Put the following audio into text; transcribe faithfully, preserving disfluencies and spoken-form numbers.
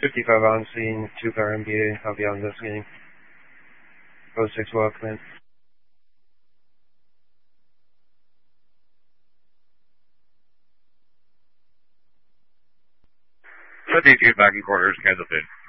fifty-five on scene, two car M B A, I'll be on investigating. oh six well, command. fifty-two back in quarters, Kansas City.